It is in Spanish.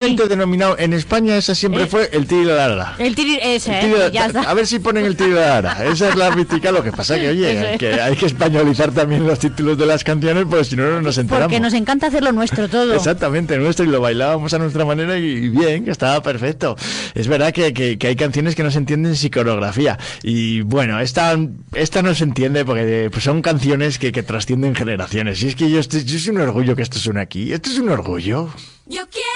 comúnmente denominado en España, esa siempre fue el tirilara. El ya está. A ver si ponen el tirilara. Esa es la mítica. Lo que pasa que, oye, que hay que españolizar también los títulos de las canciones, porque si no, no nos enteramos. Porque nos encanta hacer lo nuestro todo. Exactamente, nuestro, y lo bailábamos a nuestra manera y bien, que estaba perfecto. Es verdad que hay canciones que no se entienden sin coreografía. Y bueno, esta no se entiende porque pues son canciones que trascienden generaciones. Y es que yo es un orgullo que esto suene aquí. Esto es un orgullo. Yo quiero